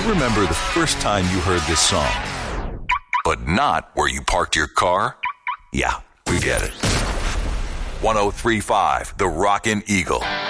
remember the first time you heard this song, but not where you parked your car? Yeah, we get it. 103.5 The Rockin' Eagle.